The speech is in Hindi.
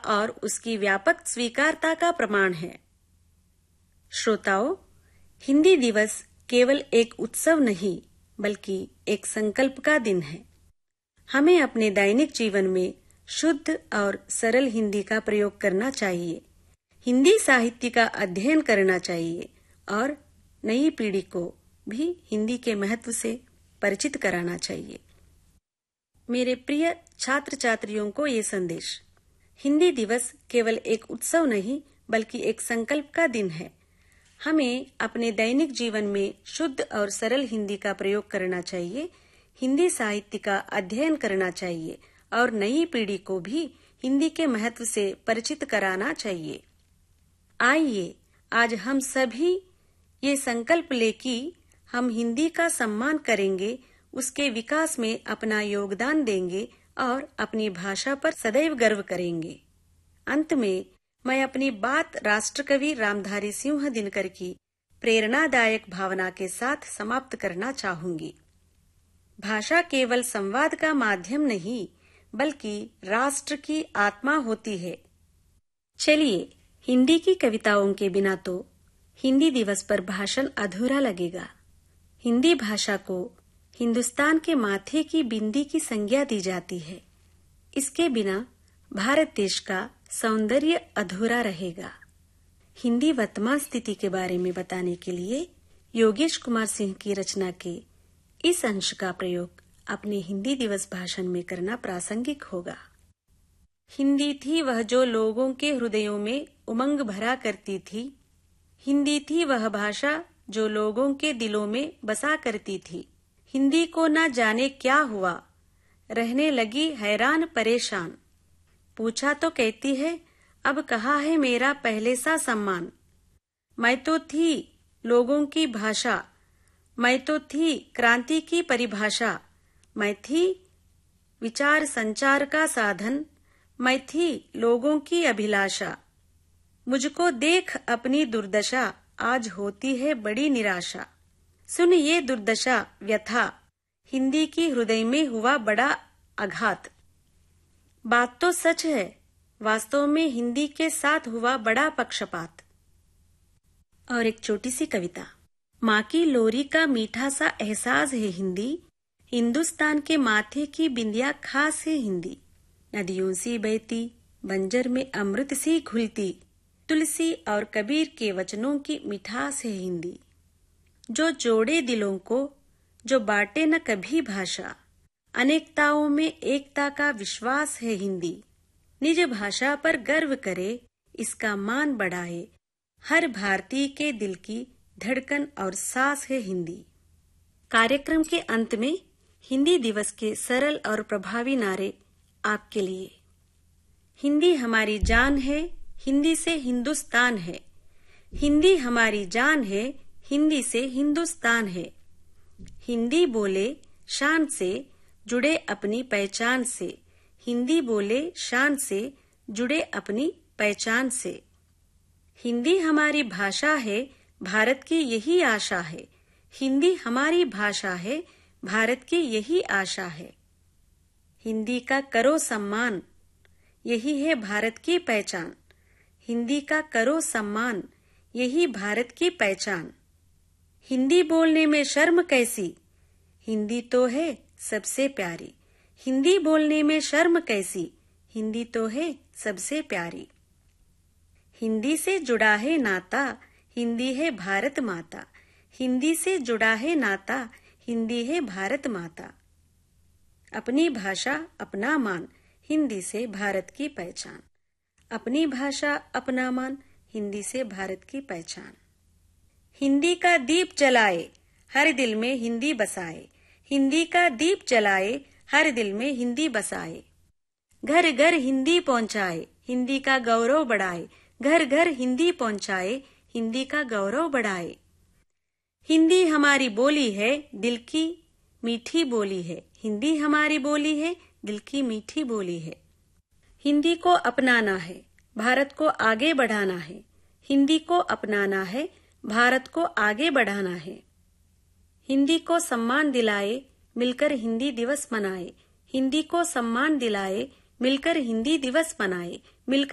और उसकी व्यापक स्वीकारता का प्रमाण है। श्रोताओं, हिंदी दिवस केवल एक उत्सव नहीं बल्कि एक संकल्प का दिन है। हमें अपने दैनिक जीवन में शुद्ध और सरल हिंदी का प्रयोग करना चाहिए, हिंदी साहित्य का अध्ययन करना चाहिए और नई पीढ़ी को भी हिंदी के महत्व से परिचित कराना चाहिए। मेरे प्रिय छात्र छात्रियों को ये संदेश, हिंदी दिवस केवल एक उत्सव नहीं बल्कि एक संकल्प का दिन है। हमें अपने दैनिक जीवन में शुद्ध और सरल हिंदी का प्रयोग करना चाहिए, हिंदी साहित्य का अध्ययन करना चाहिए और नई पीढ़ी को भी हिंदी के महत्व से परिचित कराना चाहिए। आइए आज हम सभी ये संकल्प लें कि हम हिंदी का सम्मान करेंगे, उसके विकास में अपना योगदान देंगे और अपनी भाषा पर सदैव गर्व करेंगे। अंत में मैं अपनी बात राष्ट्रकवि रामधारी सिंह दिनकर की प्रेरणादायक भावना के साथ समाप्त करना चाहूंगी। भाषा केवल संवाद का माध्यम नहीं बल्कि राष्ट्र की आत्मा होती है। चलिए, हिंदी की कविताओं के बिना तो हिंदी दिवस पर भाषण अधूरा लगेगा। हिंदी भाषा को हिंदुस्तान के माथे की बिंदी की संज्ञा दी जाती है। इसके बिना भारत देश का सौंदर्य अधूरा रहेगा। हिंदी वर्तमान स्थिति के बारे में बताने के लिए योगेश कुमार सिंह की रचना के इस अंश का प्रयोग अपने हिंदी दिवस भाषण में करना प्रासंगिक होगा। हिंदी थी वह जो लोगों के हृदयों में उमंग भरा करती थी, हिंदी थी वह भाषा जो लोगों के दिलों में बसा करती थी। हिंदी को न जाने क्या हुआ, रहने लगी हैरान परेशान। पूछा तो कहती है, अब कहाँ है मेरा पहले सा सम्मान। मैं तो थी लोगों की भाषा, मैं तो थी क्रांति की परिभाषा, मैं थी विचार संचार का साधन, मैं थी लोगों की अभिलाषा। मुझको देख अपनी दुर्दशा, आज होती है बड़ी निराशा। सुन ये दुर्दशा व्यथा, हिंदी की हृदय में हुआ बड़ा आघात। बात तो सच है, वास्तव में हिंदी के साथ हुआ बड़ा पक्षपात। और एक छोटी सी कविता। माँ की लोरी का मीठा सा एहसास है हिंदी, हिंदुस्तान के माथे की बिंदिया खास है हिंदी। नदियों सी बहती, बंजर में अमृत सी घुलती, तुलसी और कबीर के वचनों की मिठास है हिंदी। जो जोड़े दिलों को, जो बांटे न कभी भाषा, अनेकताओं में एकता का विश्वास है हिंदी। निज भाषा पर गर्व करे, इसका मान बढ़ाए, हर भारतीय के दिल की धड़कन और सांस है हिंदी। कार्यक्रम के अंत में हिंदी दिवस के सरल और प्रभावी नारे आपके लिए। हिंदी हमारी जान है, हिंदी से हिंदुस्तान है। हिंदी हमारी जान है, हिंदी से हिंदुस्तान है। हिंदी बोले शान से, जुड़े अपनी पहचान से। हिंदी बोले शान से, जुड़े अपनी पहचान से। हिंदी हमारी भाषा है, भारत की यही आशा है। हिंदी हमारी भाषा है, भारत की यही आशा है। हिंदी का करो सम्मान, यही है भारत की पहचान। हिंदी का करो सम्मान, यही भारत की पहचान। हिंदी बोलने में शर्म कैसी, हिंदी तो है सबसे प्यारी। हिंदी बोलने में शर्म कैसी, हिंदी तो है सबसे प्यारी। हिंदी से जुड़ा है नाता, हिंदी है भारत माता। हिंदी से जुड़ा है नाता, हिंदी है भारत माता। अपनी भाषा अपना मान, हिंदी से भारत की पहचान। अपनी भाषा अपना मान, हिंदी से भारत की पहचान। हिंदी का दीप जलाए, हर दिल में हिंदी बसाए। हिंदी का दीप जलाए, हर दिल में हिंदी बसाए। घर घर हिंदी पहुंचाए, हिंदी का गौरव बढ़ाए। घर घर हिंदी पहुंचाए, हिंदी का गौरव बढ़ाए। हिंदी हमारी बोली है, दिल की मीठी बोली है। हिंदी हमारी बोली है, दिल की मीठी बोली है। हिंदी को अपनाना है, भारत को आगे बढ़ाना है। हिंदी को अपनाना है, भारत को आगे बढ़ाना है। हिंदी को सम्मान दिलाए, मिलकर हिंदी दिवस मनाए। हिंदी को सम्मान दिलाए, मिलकर हिंदी दिवस मनाए। मिलकर